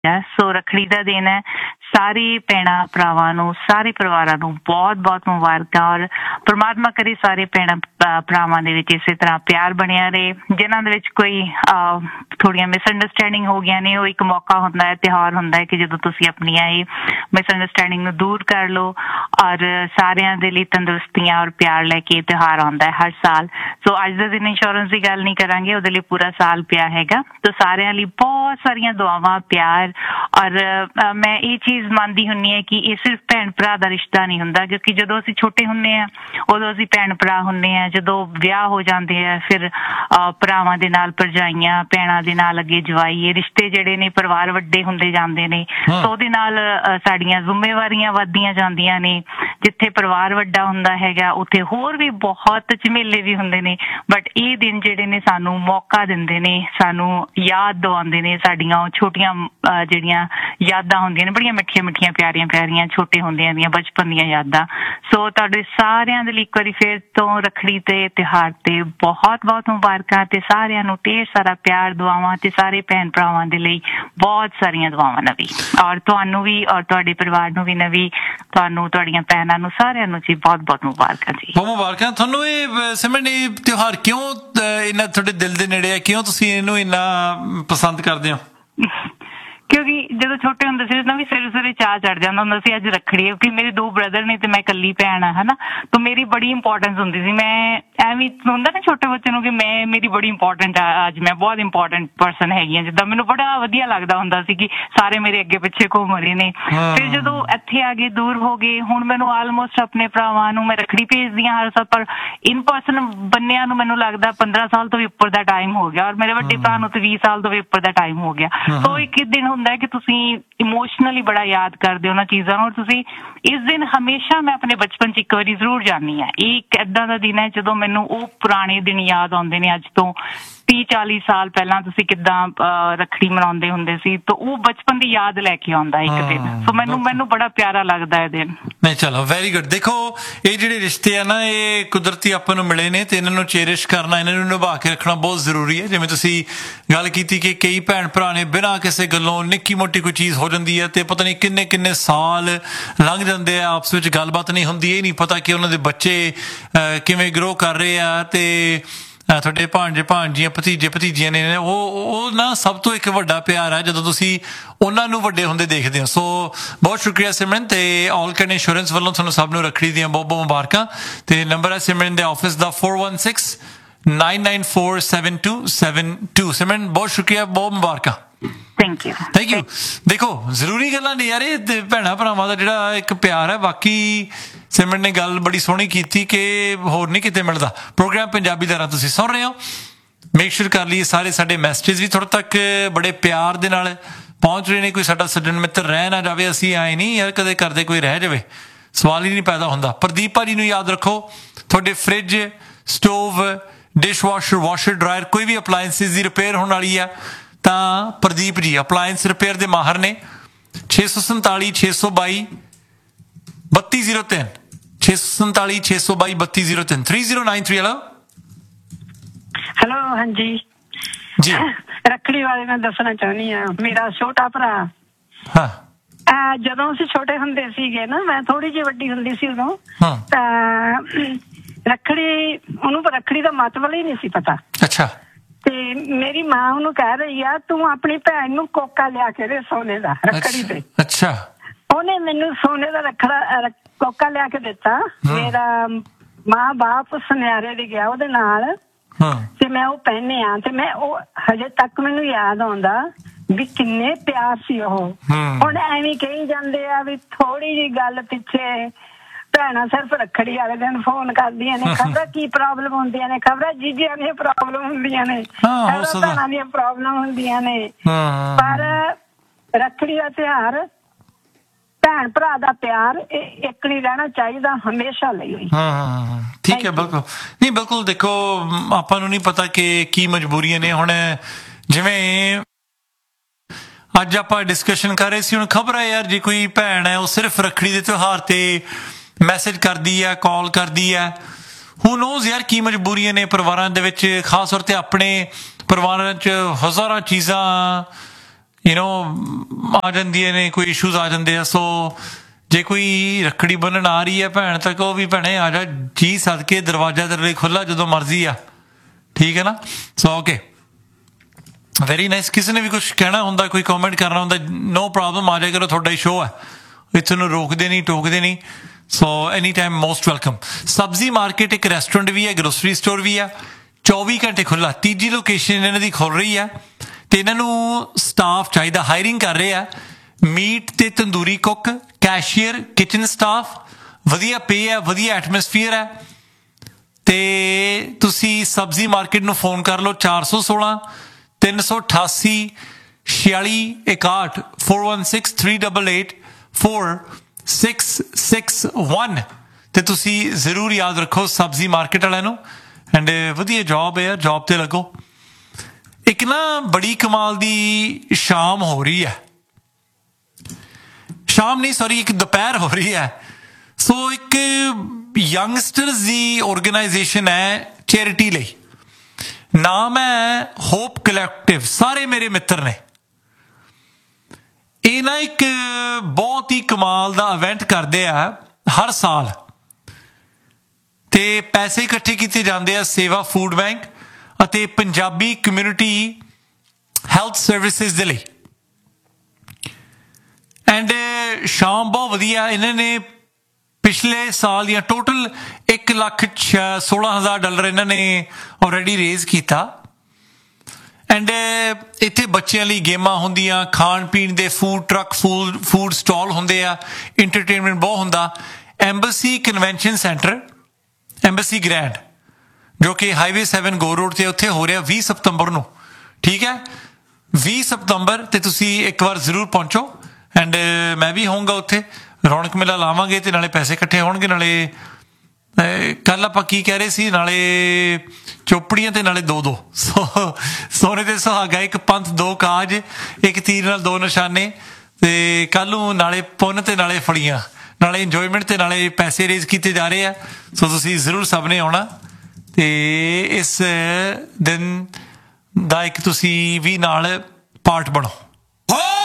ਸੋ ਰੱਖੜੀ ਦਾ ਦਿਨ ਹੈ। ਸਾਰੇ ਭੈਣਾਂ ਭਰਾਵਾਂ ਨੂੰ, ਸਾਰੇ ਪਰਿਵਾਰਾਂ ਨੂੰ ਬਹੁਤ ਬਹੁਤ ਮੁਬਾਰਕਾਂ। ਔਰ ਪਰਮਾਤਮਾ ਕਰੇ ਸਾਰੇ ਭੈਣਾਂ ਭਰਾਵਾਂ ਦੇ ਵਿੱਚ ਇਸੇ ਤਰ੍ਹਾਂ ਪਿਆਰ ਬਣਿਆ ਰਹੇ। ਜਿਨ੍ਹਾਂ ਦੇ ਵਿੱਚ ਕੋਈ ਥੋੜ੍ਹੀਆਂ ਮਿਸਅੰਡਰਸਟੈਂਡਿੰਗ ਹੋ ਗਈਆਂ ਨੇ, ਉਹ ਇੱਕ ਮੌਕਾ ਹੁੰਦਾ ਹੈ, ਤਿਉਹਾਰ ਹੁੰਦਾ ਹੈ ਕਿ ਜਦੋਂ ਤੁਸੀਂ ਆਪਣੀਆਂ ਇਹ ਮਿਸਅੰਡਰਸਟੈਂਡਿੰਗ ਨੂੰ ਦੂਰ ਕਰ ਲਓ ਔਰ ਸਾਰਿਆਂ ਦੇ ਲਈ ਤੰਦਰੁਸਤੀਆਂ ਔਰ ਪਿਆਰ ਲੈ ਕੇ ਇਹ ਤਿਉਹਾਰ ਆਉਂਦਾ ਹੈ ਹਰ ਸਾਲ। ਸੋ ਅੱਜ ਦੇ ਦਿਨ ਇੰਸ਼ੋਰੈਂਸ ਦੀ ਗੱਲ ਨਹੀਂ ਕਰਾਂਗੇ, ਉਹਦੇ ਲਈ ਪੂਰਾ ਸਾਲ ਪਿਆ ਹੈਗਾ। ਤਾਂ ਸਾਰਿਆਂ ਲਈ ਬਹੁਤ ਸਾਰੀਆਂ ਦੁਆਵਾਂ, ਪਿਆਰ। ਔਰ ਮੈਂ ਇਹ ਚੀਜ਼ ਮੰਨਦੀ ਹੁੰਦੀ ਹਾਂ ਕਿ ਇਹ ਸਿਰਫ ਭੈਣ ਭਰਾ ਦਾ ਰਿਸ਼ਤਾ ਨਹੀਂ ਹੁੰਦਾ, ਕਿਉਂਕਿ ਜਦੋਂ ਅਸੀਂ ਛੋਟੇ ਹੁੰਦੇ ਹਾਂ ਉਦੋਂ ਅਸੀਂ ਭੈਣ ਭਰਾ ਹੁੰਦੇ ਹਾਂ। ਜਦੋਂ ਵਿਆਹ ਹੋ ਜਾਂਦੇ ਆ ਫਿਰ ਭਰਾਵਾਂ ਦੇ ਨਾਲ ਭਰਜਾਈਆਂ, ਭੈਣਾਂ ਦੇ ਨਾਲ ਅੱਗੇ ਜਵਾਈ, ਇਹ ਰਿਸ਼ਤੇ ਜਿਹੜੇ ਨੇ ਪਰਿਵਾਰ ਵੱਡੇ ਹੁੰਦੇ ਜਾਂਦੇ ਨੇ। ਸੋ ਉਹਦੇ ਨਾਲ ਸਾਡੀਆਂ ਜ਼ਿੰਮੇਵਾਰੀਆਂ ਵੱਧਦੀਆਂ ਜਾਂਦੀਆਂ ਨੇ। ਜਿੱਥੇ ਪਰਿਵਾਰ ਵੱਡਾ ਹੁੰਦਾ ਹੈਗਾ ਉੱਥੇ ਹੋਰ ਵੀ ਬਹੁਤ ਝਮੇਲੇ ਵੀ ਹੁੰਦੇ ਨੇ। ਬਟ ਇਹ ਦਿਨ ਜਿਹੜੇ ਨੇ ਸਾਨੂੰ ਮੌਕਾ ਦਿੰਦੇ ਨੇ, ਸਾਨੂੰ ਯਾਦ ਦਿਵਾਉਂਦੇ ਨੇ ਸਾਡੀਆਂ ਉਹ ਛੋਟੀਆਂ ਜਿਹੜੀਆਂ ਯਾਦਾਂ ਹੁੰਦੀਆਂ ਨੇ, ਬੜੀਆਂ ਮਿੱਠੀਆਂ ਮਿੱਠੀਆਂ ਪਿਆਰੀਆਂ ਪਿਆਰੀਆਂ ਛੋਟੇ ਹੁੰਦਿਆਂ ਦੀਆਂ ਬਚਪਨ ਦੀਆਂ ਯਾਦਾਂ। ਸੋ ਤੁਹਾਡੇ ਸਾਰਿਆਂ ਦੇ ਲਈ ਇੱਕ ਵਾਰੀ ਫਿਰ ਤੋਂ ਰੱਖੜੀ ਤੇ ਤਿਉਹਾਰ ਤੇ ਬਹੁਤ ਬਹੁਤ ਮੁਬਾਰਕਾਂ ਤੇ ਸਾਰਿਆਂ ਨੂੰ ਢੇਰ ਸਾਰਾ ਪਿਆਰ, ਦੁਆਵਾਂ ਤੇ ਸਾਰੇ ਭੈਣ ਭਰਾਵਾਂ ਦੇ ਲਈ ਬਹੁਤ ਸਾਰੀਆਂ ਦੁਆਵਾਂ ਨਵੀਂ। ਔਰ ਤੁਹਾਨੂੰ ਵੀ ਔਰ ਤੁਹਾਡੇ ਪਰਿਵਾਰ ਨੂੰ ਵੀ ਨਵੀਂ, ਤੁਹਾਨੂੰ, ਤੁਹਾਡੀਆਂ ਭੈਣਾਂ ਨੂੰ, ਸਾਰਿਆਂ ਨੂੰ ਜੀ ਬਹੁਤ ਬਹੁਤ ਮੁਬਾਰਕਾਂ ਜੀ। ਬਹੁਤ ਮੁਬਾਰਕਾਂ ਤੁਹਾਨੂੰ। ਇਹ ਸਿਮਰਨ, ਇਹ ਤਿਉਹਾਰ ਕਿਉਂ ਇੰਨਾ ਤੁਹਾਡੇ ਦਿਲ ਦੇ ਨੇੜੇ ਹੈ? ਕਿਉਂ ਤੁਸੀਂ ਇਹਨੂੰ ਇੰਨਾ ਪਸੰਦ ਕਰਦੇ ਹੋ? ਕਿਉਂਕਿ ਜਦੋਂ ਛੋਟੇ ਹੁੰਦੇ ਸੀ ਨਾ ਵੀ ਸਵੇਰੇ ਸਵੇਰੇ ਚਾਹ ਚੜ ਜਾਂਦਾ ਹੁੰਦਾ ਸੀ ਅੱਜ ਰੱਖੜੀ ਹੈ, ਕਿਉਂਕਿ ਮੇਰੇ 2 ਬ੍ਰਦਰ ਨੇ ਤੇ ਮੈਂ ਇਕੱਲੀ ਭੈਣ ਆ, ਹਨਾ। ਤਾਂ ਮੇਰੀ ਬੜੀ ਇੰਪੋਰਟੈਂਸ ਹੁੰਦੀ ਸੀ। ਮੈਂ ਐਵੇਂ ਹੁੰਦਾ ਨਾ ਛੋਟੇ ਬੱਚੇ ਨੂੰ ਕਿ ਮੇਰੀ ਬੜੀ ਇੰਪੋਰਟੈਂਟ ਆ, ਅੱਜ ਮੈਂ ਬਹੁਤ ਇੰਪੋਰਟੈਂਟ ਪਰਸਨ ਹੈਗੀ ਹਾਂ। ਜਿੱਦਾਂ ਮੈਨੂੰ ਬੜਾ ਵਧੀਆ ਲੱਗਦਾ ਹੁੰਦਾ ਸੀ ਕਿ ਸਾਰੇ ਮੇਰੇ ਅੱਗੇ ਪਿੱਛੇ ਘੁੰਮ ਰਹੇ ਨੇ। ਫਿਰ ਜਦੋਂ ਇੱਥੇ ਆ ਗਏ, ਦੂਰ ਹੋ ਗਏ, ਹੁਣ ਮੈਨੂੰ ਆਲਮੋਸਟ ਆਪਣੇ ਭਰਾਵਾਂ ਨੂੰ ਮੈਂ ਰੱਖੜੀ ਭੇਜਦੀ ਹਾਂ ਹਰ ਸਾਲ। ਪਰ ਇਨ ਪਰਸਨ ਬੰਨਿਆਂ ਨੂੰ ਮੈਨੂੰ ਲੱਗਦਾ 15 ਸਾਲ ਤੋਂ ਵੀ ਉੱਪਰ ਦਾ ਟਾਈਮ ਹੋ ਗਿਆ। ਔਰ ਮੇਰੇ ਵੱਡੇ ਭਰਾ ਨੂੰ ਤਾਂ 20 ਸਾਲ ਤੋਂ ਵੀ ਉੱਪਰ ਦਾ ਟਾਈਮ ਹੋ ਗਿਆ। ਸੋ ਇੱਕ ਦਿਨ ਹੁੰਦਾ ਕਿ ਤੁਸੀਂ ਇਮੋਸ਼ਨਲੀ ਬੜਾ ਯਾਦ ਕਰਦੇ ਹੋ ਉਹਨਾਂ ਚੀਜ਼ਾਂ ਨੂੰ। ਔਰ ਤੁਸੀਂ ਇਸ ਦਿਨ ਹਮੇਸ਼ਾ, ਮੈਂ ਆਪਣੇ ਬਚਪਨ 'ਚ ਇੱਕ ਵਾਰੀ ਜ਼ਰੂਰ ਜਾਂਦੀ ਹਾਂ। ਇਹ ਇੱਕ ਏਦਾਂ ਦਾ ਦਿਨ ਹੈ ਜਦੋਂ ਮੈਨੂੰ ਉਹ ਪੁਰਾਣੇ ਦਿਨ ਯਾਦ ਆਉਂਦੇ ਨੇ। ਅੱਜ ਤੋਂ 30-40 ਸਾਲ ਪਹਿਲਾਂ ਤੁਸੀਂ ਕਿੱਦਾਂ ਰੱਖੜੀ ਮਨਾਉਂਦੇ ਹੁੰਦੇ ਸੀ, ਤਾਂ ਉਹ ਬਚਪਨ ਦੀ ਯਾਦ ਲੈ ਕੇ ਆਉਂਦਾ ਇੱਕ ਦਿਨ। ਸੋ ਮੈਨੂੰ ਬੜਾ ਪਿਆਰਾ ਲੱਗਦਾ ਇਹ ਦਿਨ। ਨਹੀਂ, ਚਲੋ ਵੈਰੀ ਗੁੱਡ। ਦੇਖੋ, ਇਹ ਜਿਹੜੇ ਰਿਸ਼ਤੇ ਆ ਨਾ, ਇਹ ਕੁਦਰਤੀ ਆਪਾਂ ਨੂੰ ਮਿਲੇ ਨੇ ਤੇ ਇਹਨਾਂ ਨੂੰ ਚੇਰਿਸ਼ ਕਰਨਾ, ਇਹਨਾਂ ਨੂੰ ਨਿਭਾ ਕੇ ਰੱਖਣਾ ਬਹੁਤ ਜ਼ਰੂਰੀ ਹੈ। ਜਿਵੇਂ ਤੁਸੀਂ ਗੱਲ ਕੀਤੀ ਕਿ ਕਈ ਭੈਣ ਭਰਾ ਨੇ ਬਿਨਾਂ ਕਿਸੇ ਗੱਲੋਂ ਨਿੱਕੀ ਮੋਟੀ ਕੋਈ ਚੀਜ਼ ਹੋ ਜਾਂਦੀ ਹੈ ਤੇ ਪਤਾ ਨਹੀਂ ਕਿੰਨੇ ਕਿੰਨੇ ਸਾਲ ਲੰਘ ਜਾਂਦੇ ਆ, ਆਪਸ ਵਿੱਚ ਗੱਲਬਾਤ ਨਹੀਂ ਹੁੰਦੀ। ਇਹ ਨਹੀਂ ਪਤਾ ਕਿ ਉਹਨਾਂ ਦੇ ਬੱਚੇ ਕਿਵੇਂ ਗਰੋ ਕਰ ਰਹੇ ਆ ਤੇ ਤੁਹਾਡੇ ਭਾਣਜੇ ਭਾਣਜੀਆਂ, ਭਤੀਜੇ ਭਤੀਜੀਆਂ ਨੇ, ਉਹ ਨਾ ਸਭ ਤੋਂ ਇੱਕ ਵੱਡਾ ਪਿਆਰ ਹੈ ਜਦੋਂ ਤੁਸੀਂ ਉਹਨਾਂ ਨੂੰ ਵੱਡੇ ਹੁੰਦੇ ਦੇਖਦੇ ਹੋ। ਸੋ ਬਹੁਤ ਸ਼ੁਕਰੀਆ ਸਿਮਰਨ, ਤੇ ਆਲ ਕੈਨ ਇੰਸ਼ੋਰੈਂਸ ਵੱਲੋਂ ਤੁਹਾਨੂੰ ਸਭ ਨੂੰ ਰੱਖੜੀ ਦੀਆਂ ਬਹੁਤ ਬਹੁਤ ਮੁਬਾਰਕਾਂ। ਤੇ ਨੰਬਰ ਹੈ ਸਿਮਰਨ ਦੇ ਆਫਿਸ ਦਾ 4169947272। ਸਿਮਰਨ ਬਹੁਤ ਸ਼ੁਕਰੀਆ, ਬਹੁਤ ਮੁਬਾਰਕਾਂ। Thank you. ਦੇਖੋ, ਜ਼ਰੂਰੀ ਗੱਲਾਂ ਨੇ ਯਾਰ ਇਹ ਭੈਣਾਂ ਭਰਾਵਾਂ ਦਾ ਜਿਹੜਾ ਇੱਕ ਪਿਆਰ ਹੈ। ਬਾਕੀ ਸਿਮਰਨ ਨੇ ਗੱਲ ਬੜੀ ਸੋਹਣੀ ਕੀਤੀ ਕਿ ਹੋਰ ਨਹੀਂ ਕਿਤੇ ਮਿਲਦਾ। ਪ੍ਰੋਗਰਾਮ ਪੰਜਾਬੀ ਦਾ ਤੁਸੀਂ ਸੁਣ ਰਹੇ ਹੋ। ਮੇਕ ਸ਼ੋਰ ਕਰ ਲਈਏ ਸਾਰੇ ਸਾਡੇ ਮੈਸੇਜ ਵੀ ਤੁਹਾਡੇ ਤੱਕ ਬੜੇ ਪਿਆਰ ਦੇ ਨਾਲ ਪਹੁੰਚ ਰਹੇ ਨੇ। ਕੋਈ ਸਾਡਾ ਸੱਜਣ ਮਿੱਤਰ ਰਹਿ ਨਾ ਜਾਵੇ, ਅਸੀਂ ਆਏ ਨਹੀਂ ਯਾਰ ਕਦੇ ਕਰਦੇ ਕੋਈ ਰਹਿ ਜਾਵੇ, ਸਵਾਲ ਹੀ ਨਹੀਂ ਪੈਦਾ ਹੁੰਦਾ। ਪ੍ਰਦੀਪ ਭਾਜੀ ਨੂੰ ਯਾਦ ਰੱਖੋ, ਤੁਹਾਡੇ fridge, stove, dish washer, washer dryer, ਕੋਈ ਵੀ ਅਪਲਾਇੰਸਿਸ ਦੀ ਰਿਪੇਅਰ ਹੋਣ ਵਾਲੀ ਆ ਤਾਂ ਪ੍ਰਦੀਪ ਜੀ ਅਪਲਾਇੰਸ ਰਿਪੇਅਰ ਦੇ ਮਾਹਰ ਨੇ। 647 622 3203 647 622 3203 3093। ਹੈਲੋ, ਹਾਂਜੀ ਜੀ। ਰੱਖੜੀ ਬਾਰੇ ਮੈਂ ਦੱਸਣਾ ਚਾਹੁੰਦੀ ਹਾਂ। ਮੇਰਾ ਛੋਟਾ ਭਰਾ, ਜਦੋਂ ਅਸੀਂ ਛੋਟੇ ਹੁੰਦੇ ਸੀਗੇ ਨਾ, ਮੈਂ ਥੋੜੀ ਜਿਹੀ ਵੱਡੀ ਹੁੰਦੀ ਸੀ ਉਦੋਂ, ਤਾਂ ਰੱਖੜੀ, ਉਹਨੂੰ ਰੱਖੜੀ ਦਾ ਮਤਲਬ ਹੀ ਨਹੀਂ ਸੀ ਪਤਾ। ਅੱਛਾ। ਤੇ ਮੇਰੀ ਮਾਂ ਉਹਨੂੰ ਕਹਿ ਰਹੀ ਆ, ਤੂੰ ਆਪਣੀ ਭੈਣ ਨੂੰ ਕੋਕਾ ਲਿਆ ਕੇ ਦੇ ਸੋਨੇ ਦਾ ਰੱਖੜੀ ਤੇ। ਅੱਛਾ। ਉਹਨੇ ਮੈਨੂੰ ਸੋਨੇ ਦਾ ਕੋਕਾ ਲਿਆ ਕੇ ਦਿੱਤਾ। ਮੇਰਾ ਮਾਂ ਬਾਪ ਸੁਨਿਆਰੇ ਦੇ ਗਿਆ ਉਹਦੇ ਨਾਲ, ਤੇ ਮੈਂ ਉਹ ਪਹਿਨਿਆ ਤੇ ਮੈਂ ਉਹ ਹਜੇ ਤੱਕ ਮੈਨੂੰ ਯਾਦ ਆਉਂਦਾ ਵੀ ਕਿੰਨੇ ਪਿਆਰ ਸੀ ਉਹ। ਹੁਣ ਐਵੇਂ ਕਹੀ ਜਾਂਦੇ ਆ ਵੀ ਥੋੜੀ ਜਿਹੀ ਗੱਲ ਪਿੱਛੇ ਭੈਣਾਂ ਸਿਰਫ ਰੱਖੜੀ ਵਾਲੇ ਦਿਨ ਫੋਨ ਕਰਦੀਆਂ ਨੇ, ਖਬਰਾਂ ਕੀ ਪ੍ਰੋਬਲਮ ਹੁੰਦੀਆਂ ਨੇ, ਖਬਰਾਂ ਜੀਜਿਆਂ ਦੀਆਂ ਪ੍ਰੋਬਲਮ ਹੁੰਦੀਆਂ ਨੇ, ਭੈਣਾਂ ਦੀਆਂ ਪ੍ਰੋਬਲਮ ਹੁੰਦੀਆਂ ਨੇ। ਪਰ ਰੱਖੜੀ ਦਾ ਤਿਉਹਾਰ, ਭੈਣ ਭਰਾ ਦਾ ਪਿਆਰ ਇੱਕ ਨਹੀਂ ਰਹਿਣਾ ਚਾਹੀਦਾ, ਹਮੇਸ਼ਾ ਲਈ। ਠੀਕ ਹੈ, ਬਿਲਕੁਲ। ਨਹੀਂ, ਬਿਲਕੁਲ। ਦੇਖੋ, ਆਪਾਂ ਨੂੰ ਨਹੀਂ ਪਤਾ ਕਿ ਕੀ ਮਜਬੂਰੀਆਂ ਨੇ। ਹੁਣ ਜਿਵੇਂ ਅੱਜ ਆਪਾਂ ਡਿਸਕਸ਼ਨ ਕਰ ਰਹੇ ਸੀ, ਹੁਣ ਖਬਰ ਹੈ ਯਾਰ, ਜੇ ਕੋਈ ਭੈਣ ਹੈ ਉਹ ਸਿਰਫ ਰੱਖੜੀ ਦੇ ਤਿਉਹਾਰ ਤੇ ਮੈਸੇਜ ਕਰਦੀ ਹੈ, ਕਾਲ ਕਰਦੀ ਹੈ। ਹੁਣ ਉਹ ਯਾਰ ਕੀ ਮਜਬੂਰੀਆਂ ਨੇ ਪਰਿਵਾਰਾਂ ਦੇ ਵਿੱਚ, ਖਾਸ ਤੌਰ ਤੇ ਆਪਣੇ ਪਰਿਵਾਰਾਂ 'ਚ ਹਜ਼ਾਰਾਂ ਚੀਜ਼ਾਂ ਆ ਜਾਂਦੀਆਂ ਨੇ, ਕੋਈ ਇਸ਼ੂਜ਼ ਆ ਜਾਂਦੇ ਆ। ਸੋ ਜੇ ਕੋਈ ਰੱਖੜੀ ਬੰਨਣ ਆ ਰਹੀ ਹੈ ਭੈਣ ਤਾਂ ਕਹੋ ਵੀ ਭੈਣੇ ਆ ਜਾ, ਜੀ ਸਦਕੇ ਦਰਵਾਜ਼ਾ ਤੇਰੇ ਲਈ ਖੁੱਲ੍ਹਾ ਜਦੋਂ ਮਰਜ਼ੀ ਆ, ਠੀਕ ਹੈ ਨਾ। So okay, very nice. ਕਿਸੇ ਨੇ ਵੀ ਕੁਛ ਕਹਿਣਾ ਹੁੰਦਾ, ਕੋਈ ਕਮੈਂਟ ਕਰਨਾ ਹੁੰਦਾ, ਨੋ ਪ੍ਰੋਬਲਮ, ਆ ਜਾਇਆ ਕਰੋ, ਤੁਹਾਡਾ ਹੀ ਸ਼ੋਅ ਹੈ, ਇੱਥੇ ਨੂੰ ਰੋਕਦੇ ਨਹੀਂ ਟੋਕਦੇ ਨਹੀਂ। ਸੋ ਐਨੀ ਟਾਈਮ ਮੋਸਟ ਵੈਲਕਮ। ਸਬਜ਼ੀ ਮਾਰਕੀਟ ਇੱਕ ਰੈਸਟੋਰੈਂਟ ਵੀ ਹੈ, ਗਰੋਸਰੀ ਸਟੋਰ ਵੀ ਆ, 24 ਘੰਟੇ ਖੁੱਲ੍ਹਾ। ਤੀਜੀ ਲੋਕੇਸ਼ਨ ਇਹਨਾਂ ਦੀ ਖੁੱਲ ਰਹੀ ਹੈ ਤੇ ਇਹਨਾਂ ਨੂੰ ਸਟਾਫ ਚਾਹੀਦਾ, ਹਾਇਰਿੰਗ ਕਰ ਰਹੇ ਆ। ਮੀਟ ਤੇ tandoori cook, cashier, kitchen staff, ਵਧੀਆ ਪੇ ਹੈ, ਵਧੀਆ ਐਟਮੋਸਫੀਅਰ ਹੈ। ਤੇ ਤੁਸੀਂ ਸਬਜ਼ੀ ਮਾਰਕੀਟ ਨੂੰ ਫੋਨ ਕਰ ਲਓ 416 388 4661 416 388 4661 ਤੇ ਤੁਸੀਂ ਜ਼ਰੂਰ ਯਾਦ ਰੱਖੋ ਸਬਜ਼ੀ ਮਾਰਕੀਟ ਵਾਲਿਆਂ ਨੂੰ। ਐਂਡ ਵਧੀਆ ਜੌਬ ਹੈ, ਜੌਬ ਤੇ ਲੱਗੋ। ਇੱਕ ਨਾ ਬੜੀ ਕਮਾਲ ਦੀ ਸ਼ਾਮ ਹੋ ਰਹੀ ਹੈ, ਸ਼ਾਮ ਨਹੀਂ ਸੌਰੀ ਇੱਕ ਦੁਪਹਿਰ ਹੋ ਰਹੀ ਹੈ। ਸੋ ਇੱਕ ਯੰਗਸਟਰਸ ਦੀ ਆਰਗੇਨਾਈਜੇਸ਼ਨ ਹੈ ਚੈਰਿਟੀ ਲਈ, ਨਾਮ ਹੈ ਹੋਪ ਕਲੈਕਟਿਵ। ਸਾਰੇ ਮੇਰੇ ਮਿੱਤਰ ਨੇ। ਇਹ ਨਾ ਇੱਕ ਬਹੁਤ ਹੀ ਕਮਾਲ ਦਾ ਇਵੈਂਟ ਕਰਦੇ ਆ ਹਰ ਸਾਲ, ਤੇ ਪੈਸੇ ਇਕੱਠੇ ਕੀਤੇ ਜਾਂਦੇ ਆ ਸੇਵਾ ਫੂਡ ਬੈਂਕ ਅਤੇ ਪੰਜਾਬੀ ਕਮਿਊਨਿਟੀ ਹੈਲਥ ਸਰਵਿਸਿਜ਼ ਦੇ ਲਈ। ਐਂਡ ਸ਼ਾਮ ਬਹੁਤ ਵਧੀਆ। ਇਹਨਾਂ ਨੇ ਪਿਛਲੇ ਸਾਲ ਦੀਆਂ ਟੋਟਲ $1,16,000 ਇਹਨਾਂ ਨੇ ਆਲਰੇਡੀ ਰੇਜ਼ ਕੀਤਾ। ਐਂਡ ਇੱਥੇ ਬੱਚਿਆਂ ਲਈ ਗੇਮਾਂ ਹੁੰਦੀਆਂ, ਖਾਣ ਪੀਣ ਦੇ ਫੂਡ ਟਰੱਕ, ਫੂਡ ਸਟਾਲ ਹੁੰਦੇ ਆ, ਇੰਟਰਟੇਨਮੈਂਟ ਬਹੁਤ ਹੁੰਦਾ। Embassy convention centre, embassy grand, ਜੋ ਕਿ ਹਾਈਵੇ 7 ਗੋ ਰੋਡ ਤੇ ਉੱਥੇ ਹੋ ਰਿਹਾ 20 ਸਤੰਬਰ ਨੂੰ, ਠੀਕ ਹੈ 20 ਸਤੰਬਰ। ਤੇ ਤੁਸੀਂ ਇੱਕ ਵਾਰ ਜ਼ਰੂਰ ਪਹੁੰਚੋ। ਐਂਡ ਮੈਂ ਵੀ ਹੋਊਂਗਾ ਉੱਥੇ, ਰੌਣਕ ਮੇਲਾ ਲਾਵਾਂਗੇ ਤੇ ਨਾਲੇ ਪੈਸੇ ਇਕੱਠੇ ਹੋਣਗੇ, ਨਾਲੇ ਕੱਲ ਆਪਾਂ ਕੀ ਕਹਿ ਰਹੇ ਸੀ, ਨਾਲੇ ਚੋਪੜੀਆਂ ਤੇ ਨਾਲੇ ਦੋ ਸੋਨੇ ਤੇ ਸੁਹਾਗਾ, ਇੱਕ ਪੰਥ ਦੋ ਕਾਜ, ਇੱਕ ਤੀਰ ਨਾਲ ਦੋ ਨਿਸ਼ਾਨੇ। ਤੇ ਕੱਲ ਨੂੰ ਨਾਲੇ ਪੁੰਨ ਤੇ ਨਾਲੇ ਫੜੀਆਂ, ਨਾਲੇ ਇੰਜੋਇਮੈਂਟ ਤੇ ਨਾਲੇ ਪੈਸੇ ਰੇਜ਼ ਕੀਤੇ ਜਾ ਰਹੇ ਆ। ਸੋ ਤੁਸੀਂ ਜ਼ਰੂਰ ਸਭ ਨੇ ਆਉਣਾ ਤੇ ਇਸ ਦਿਨ ਦਾ ਇੱਕ ਤੁਸੀਂ ਵੀ ਨਾਲ ਪਾਰਟ ਬਣੋ।